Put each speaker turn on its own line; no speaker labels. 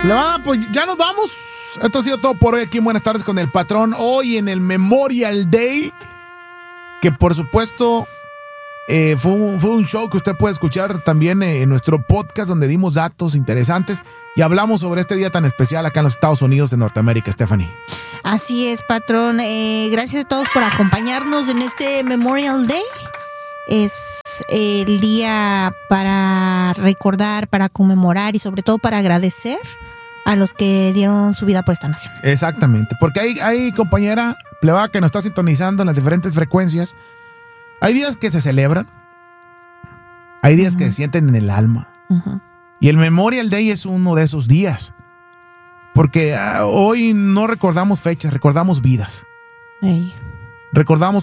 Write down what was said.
Pues ya nos vamos. Esto ha sido todo por hoy aquí en Buenas Tardes con el Patrón. Hoy en el Memorial Day, que por supuesto fue un show que usted puede escuchar también en nuestro podcast, donde dimos datos interesantes y hablamos sobre este día tan especial acá en los Estados Unidos de Norteamérica, Stephanie.
Así es, Patrón. Gracias a todos por acompañarnos en este Memorial Day. Es el día para recordar, para conmemorar y sobre todo para agradecer a los que dieron su vida por esta nación.
Exactamente, porque hay compañera plebada que nos está sintonizando en las diferentes frecuencias. Hay días que se celebran, hay días que se sienten en el alma. Y el Memorial Day es uno de esos días, porque hoy no recordamos fechas, recordamos vidas.
Ey.
Recordamos